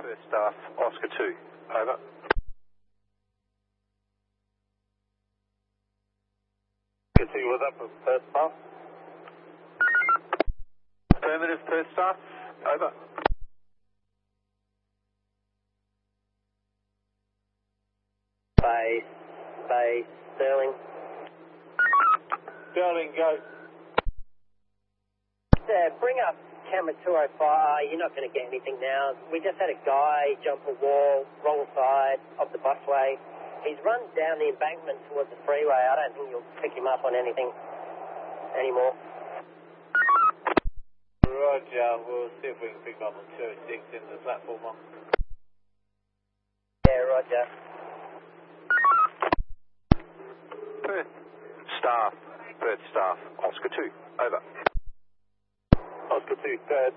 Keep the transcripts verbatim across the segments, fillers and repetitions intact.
First staff, Oscar two. Over. Continue with that for first staff. Affirmative, first staff. Over. Base, base, Sterling. Sterling, go. Uh, bring up camera two oh five. You're not going to get anything now. We just had a guy jump a wall, wrong side of the busway. He's run down the embankment towards the freeway. I don't think you'll pick him up on anything anymore. Roger, we'll see if we can pick him up on two oh six in the platform. Yeah, roger. Perth staff, Perth staff, Oscar two. Over. Oscar two, third.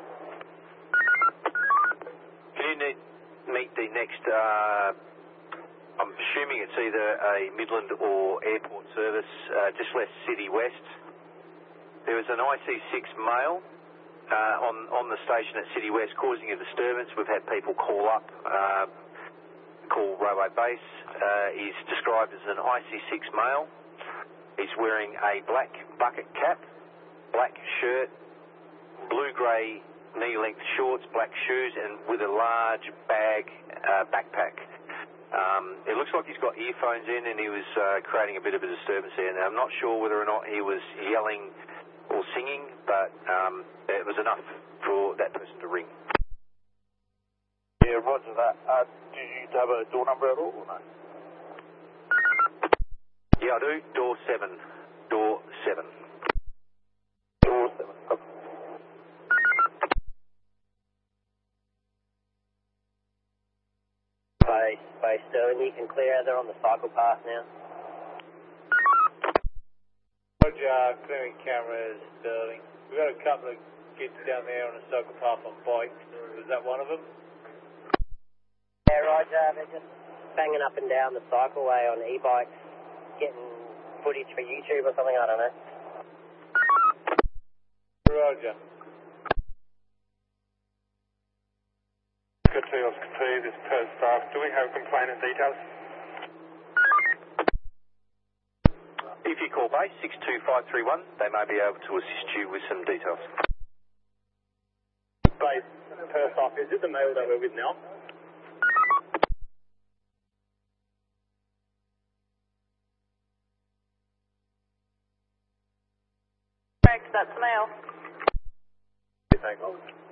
Can you need, meet the next, uh, I'm assuming it's either a Midland or airport service, uh, just left City West. There was an I C six male uh, on, on the station at City West causing a disturbance. We've had people call up, uh, call Railway Base. Uh, he's described as an I C six male. He's wearing a black bucket cap, black shirt, blue-grey knee-length shorts, black shoes, and with a large bag uh, backpack. Um, it looks like he's got earphones in, and he was uh, creating a bit of a disturbance there. Now, I'm not sure whether or not he was yelling or singing, but um, it was enough for that person to ring. Yeah, roger that. Uh, do you have a door number at all or no? Yeah, I do. Door seven. Door seven. Door seven. Okay. Base, base, Sterling. You can clear out there on the cycle path now. Roger, clearing cameras, Sterling. We've got a couple of kids down there on a cycle path on bikes. Was that one of them? Yeah, roger. They're just banging up and down the cycleway on e-bikes, getting footage for YouTube or something, I don't know. Roger. Oscar two, Oscar two, this is Perth staff. Do we have complainant details? If you call base six two five three one, they may be able to assist you with some details. Base, Perth staff, is it the male that we're with now? Correct, that's the male. Thank you.